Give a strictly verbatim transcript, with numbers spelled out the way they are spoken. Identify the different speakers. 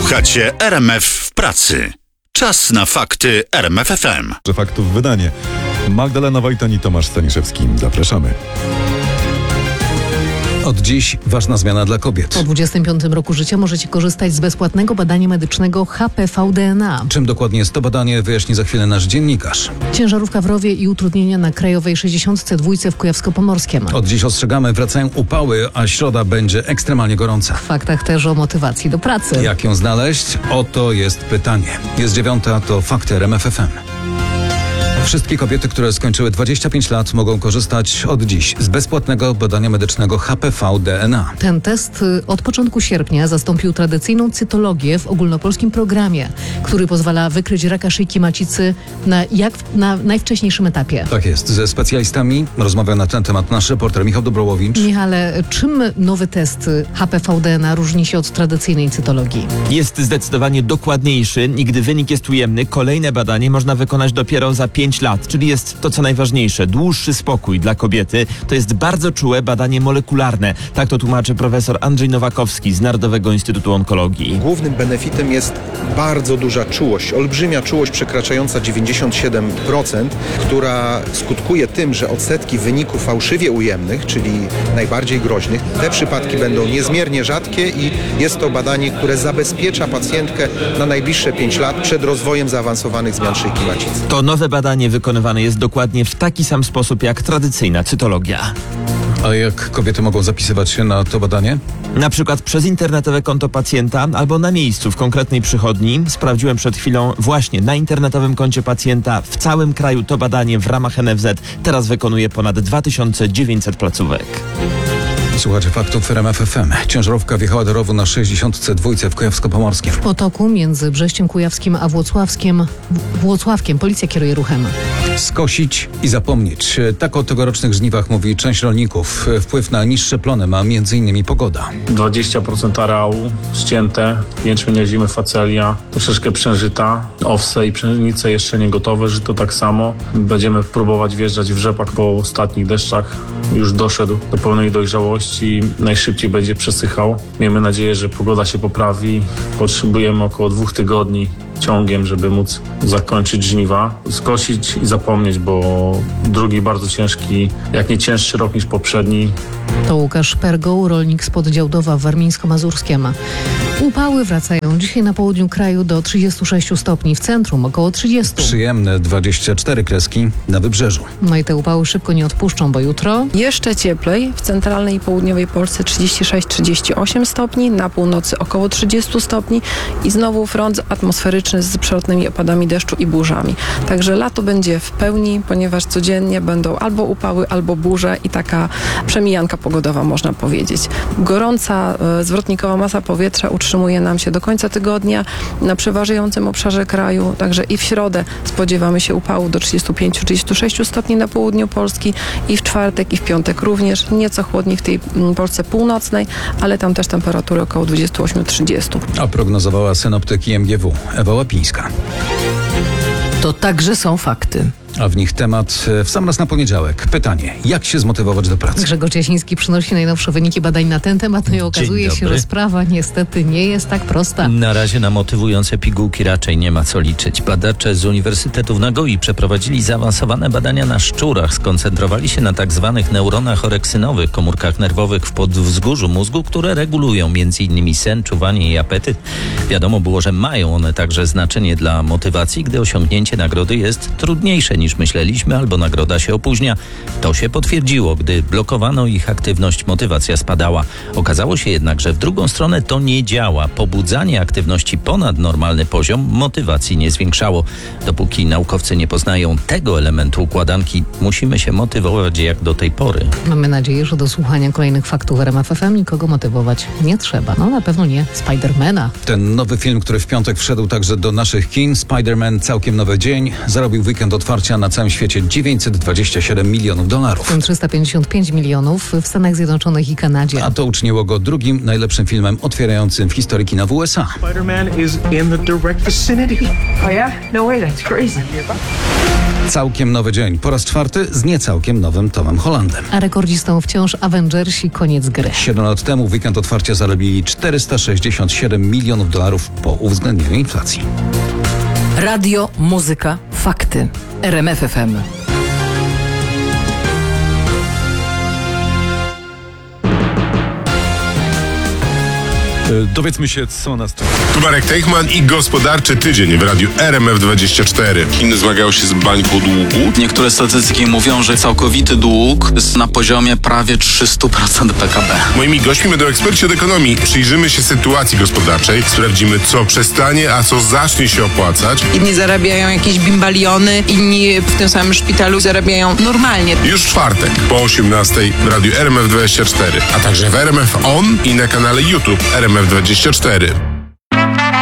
Speaker 1: Słuchacie R M F w pracy. Czas na fakty R M F F M.
Speaker 2: Faktów wydanie. Magdalena Wojtan i Tomasz Staniszewski. Zapraszamy.
Speaker 3: Od dziś ważna zmiana dla kobiet.
Speaker 4: Po dwudziestym piątym roku życia możecie korzystać z bezpłatnego badania medycznego H P V D N A.
Speaker 3: Czym dokładnie jest to badanie, wyjaśni za chwilę nasz dziennikarz.
Speaker 4: Ciężarówka w rowie i utrudnienia na Krajowej sześćdziesiątce dwa w Kujawsko-Pomorskiem.
Speaker 3: Od dziś ostrzegamy, wracają upały, a środa będzie ekstremalnie gorąca.
Speaker 4: W faktach też o motywacji do pracy.
Speaker 3: Jak ją znaleźć? Oto jest pytanie. Jest dziewiąta, to fakty R M F F M. Wszystkie kobiety, które skończyły dwadzieścia pięć lat, mogą korzystać od dziś z bezpłatnego badania medycznego H P V D N A.
Speaker 4: Ten test y, od początku sierpnia zastąpił tradycyjną cytologię w ogólnopolskim programie, który pozwala wykryć raka szyjki macicy na, jak, na najwcześniejszym etapie.
Speaker 3: Tak jest. Ze specjalistami rozmawia na ten temat nasz reporter Michał Dobrołowicz.
Speaker 4: Michale, czym nowy test H P V D N A różni się od tradycyjnej cytologii?
Speaker 5: Jest zdecydowanie dokładniejszy i gdy wynik jest ujemny, kolejne badanie można wykonać dopiero za pięć lat, czyli jest to co najważniejsze, dłuższy spokój dla kobiety. To jest bardzo czułe badanie molekularne. Tak to tłumaczy profesor Andrzej Nowakowski z Narodowego Instytutu Onkologii.
Speaker 6: Głównym benefitem jest bardzo duża czułość, olbrzymia czułość przekraczająca dziewięćdziesiąt siedem procent, która skutkuje tym, że odsetki wyników fałszywie ujemnych, czyli najbardziej groźnych, te przypadki będą niezmiernie rzadkie i jest to badanie, które zabezpiecza pacjentkę na najbliższe pięć lat przed rozwojem zaawansowanych zmian szyjki macicy.
Speaker 5: To nowe badanie wykonywane jest dokładnie w taki sam sposób jak tradycyjna cytologia.
Speaker 3: A jak kobiety mogą zapisywać się na to badanie?
Speaker 5: Na przykład przez internetowe konto pacjenta albo na miejscu w konkretnej przychodni. Sprawdziłem przed chwilą właśnie na internetowym koncie pacjenta w całym kraju to badanie w ramach N F Z. Teraz wykonuje ponad dwa tysiące dziewięćset placówek.
Speaker 3: Słuchajcie faktów R M F F M. Ciężarówka wjechała do rowu na sześćdziesiątce dwa w Kujawsko-Pomorskim.
Speaker 4: W potoku między Brześciem Kujawskim a Włocławskiem, Włocławkiem policja kieruje ruchem.
Speaker 3: Skosić i zapomnieć. Tak o tegorocznych żniwach mówi część rolników. Wpływ na niższe plony ma między innymi pogoda.
Speaker 7: dwadzieścia procent areału ścięte, jęczmień zimy facelia, troszeczkę przężyta, owse i pszenice jeszcze nie gotowe, żyto tak samo. Będziemy próbować wjeżdżać w rzepak po ostatnich deszczach. Już doszedł do pełnej dojrzałości i najszybciej będzie przesychał. Miejmy nadzieję, że pogoda się poprawi. Potrzebujemy około dwóch tygodni ciągiem, żeby móc zakończyć żniwa, skosić i zapomnieć, bo drugi bardzo ciężki, jak nie cięższy rok niż poprzedni.
Speaker 4: To Łukasz Pergoł, rolnik z Poddziałdowa w Warmińsko-Mazurskiem. Upały wracają dzisiaj na południu kraju do trzydziestu sześciu stopni, w centrum około trzydziestu.
Speaker 3: Przyjemne dwadzieścia cztery kreski na wybrzeżu.
Speaker 4: No i te upały szybko nie odpuszczą, bo jutro
Speaker 8: jeszcze cieplej. W centralnej i południowej Polsce trzydzieści sześć trzydzieści osiem stopni, na północy około trzydziestu stopni i znowu front atmosferyczny z przelotnymi opadami deszczu i burzami. Także lato będzie w pełni, ponieważ codziennie będą albo upały, albo burze i taka przemijanka pogodowa, można powiedzieć. Gorąca, e, zwrotnikowa masa powietrza utrzymuje nam się do końca tygodnia na przeważającym obszarze kraju, także i w środę spodziewamy się upału do trzydziestu pięciu trzydziestu sześciu stopni na południu Polski i w czwartek i w piątek również, nieco chłodniej w tej m, Polsce północnej, ale tam też temperatury około dwudziestu ośmiu trzydziestu.
Speaker 3: A prognozowała synoptyk I M G W Ewa Łapińska.
Speaker 9: To także są fakty.
Speaker 3: A w nich temat w sam raz na poniedziałek. Pytanie, jak się zmotywować do pracy?
Speaker 4: Grzegorz Jasiński przynosi najnowsze wyniki badań na ten temat, no i okazuje się, że sprawa niestety nie jest tak prosta.
Speaker 9: Na razie na motywujące pigułki raczej nie ma co liczyć. Badacze z Uniwersytetu w Nagoi przeprowadzili zaawansowane badania na szczurach. Skoncentrowali się na tak zwanych neuronach oreksynowych, komórkach nerwowych w podwzgórzu mózgu, które regulują między innymi sen, czuwanie i apetyt. Wiadomo było, że mają one także znaczenie dla motywacji, gdy osiągnięcie nagrody jest trudniejsze niż myśleliśmy albo nagroda się opóźnia. To się potwierdziło, gdy blokowano ich aktywność, motywacja spadała. Okazało się jednak, że w drugą stronę to nie działa. Pobudzanie aktywności ponad normalny poziom motywacji nie zwiększało. Dopóki naukowcy nie poznają tego elementu układanki, musimy się motywować jak do tej pory.
Speaker 4: Mamy nadzieję, że do słuchania kolejnych faktów R M F F M nikogo motywować nie trzeba. No na pewno nie Spidermana.
Speaker 3: Ten nowy film, który w piątek wszedł także do naszych kin, Spider-Man, całkiem nowy dzień, zarobił weekend otwarcia osiągnięcia na całym świecie dziewięćset dwadzieścia siedem milionów
Speaker 4: w
Speaker 3: dolarów.
Speaker 4: tym trzysta pięćdziesiąt pięć milionów w Stanach Zjednoczonych i Kanadzie.
Speaker 3: A to uczyniło go drugim najlepszym filmem otwierającym w historii kina w U S A.
Speaker 10: Spider-Man is in the direct vicinity.
Speaker 11: Oh yeah? No way, that's crazy.
Speaker 3: Całkiem nowy dzień. Po raz czwarty z niecałkiem nowym Tomem Hollandem.
Speaker 4: A rekordzistą wciąż Avengersi, koniec gry.
Speaker 3: Siedem lat temu w weekend otwarcia zarobili czterysta sześćdziesiąt siedem milionów dolarów po uwzględnieniu inflacji.
Speaker 12: Radio, muzyka, fakty. R M F F M.
Speaker 2: Dowiedzmy się, co nas tu...
Speaker 13: Tu Marek Teichman i gospodarczy tydzień w radiu R M F dwadzieścia cztery. Chiny zmagają się z bańką długu.
Speaker 14: Niektóre statystyki mówią, że całkowity dług jest na poziomie prawie trzysta procent P K B.
Speaker 13: Moimi gośćmi będą eksperci od ekonomii. Przyjrzymy się sytuacji gospodarczej, sprawdzimy, co przestanie, a co zacznie się opłacać.
Speaker 15: Inni zarabiają jakieś bimbaliony, inni w tym samym szpitalu zarabiają normalnie.
Speaker 13: Już w czwartek po osiemnastej w radiu R M F dwadzieścia cztery, a także w R M F On i na kanale YouTube R M F dwadzieścia cztery.